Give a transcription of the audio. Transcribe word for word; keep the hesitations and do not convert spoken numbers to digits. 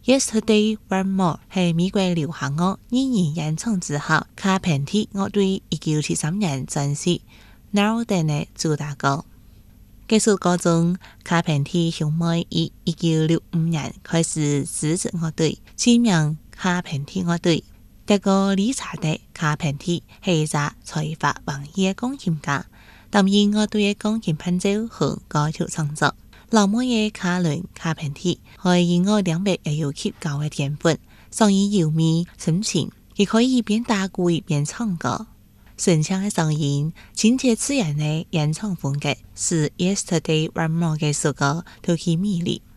Yesterday One More 係美國流行樂二人演唱之後，卡片蒂樂隊一九七三年專輯《Now Then》嘅主打歌。這首歌中，卡片蒂兄妹於一九六五年開始組織樂隊，起名卡片蒂樂隊。這個理查德卡片蒂係一個才華橫溢嘅鋼琴家，擔任樂隊嘅鋼琴伴奏和歌曲創作。老母嘅卡倫卡片蒂係音樂領域也有極高嘅天分，聲音優美深情，亦可以一邊打鼓一邊唱歌。順暢嘅聲音、親切自然嘅演唱風格，使《Yesterday One More》嘅首歌透起魅力。